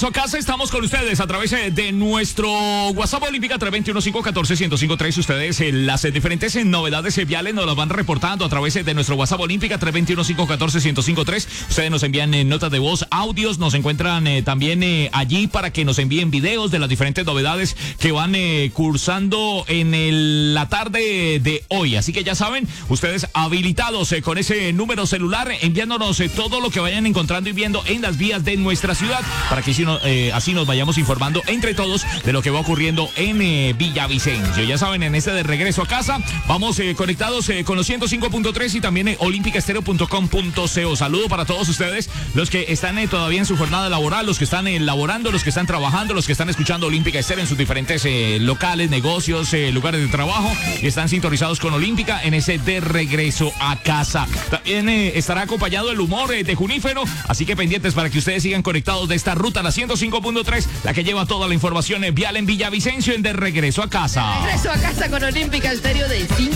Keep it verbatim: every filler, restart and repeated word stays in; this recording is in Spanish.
regreso a casa, estamos con ustedes a través de nuestro WhatsApp Olímpica tres dos uno, cinco uno cuatro, uno cero cinco tres. Ustedes eh, las eh, diferentes eh, novedades eh, viales nos las van reportando a través eh, de nuestro WhatsApp Olímpica tres dos uno, cinco uno cuatro, uno cero cinco tres. Ustedes nos envían eh, notas de voz, audios, nos encuentran eh, también eh, allí para que nos envíen videos de las diferentes novedades que van eh, cursando en el, la tarde de hoy. Así que ya saben, ustedes habilitados eh, con ese número celular, enviándonos eh, todo lo que vayan encontrando y viendo en las vías de nuestra ciudad, para que si no, eh, así nos vayamos informando entre todos de lo que va ocurriendo en eh, Villavicencio. Ya saben, en este de regreso a casa, vamos eh, conectados eh, con los ciento cinco punto tres y también eh, olímpica estéreo punto com punto co. Saludo para todos ustedes, los que están eh, todavía en su jornada laboral, los que están eh, laborando, los que están trabajando, los que están escuchando Olímpica Estéreo en sus diferentes eh, locales, negocios, eh, lugares de trabajo, y están sintonizados con Olímpica en ese de regreso a casa. También eh, estará acompañado el humor eh, de Junífero, así que pendientes para que ustedes sigan conectados de esta ruta, la ciento cinco punto tres, la que lleva toda la información eh, vial en Villavicencio en de regreso a casa. De regreso a casa con Olímpica Estéreo de cinco.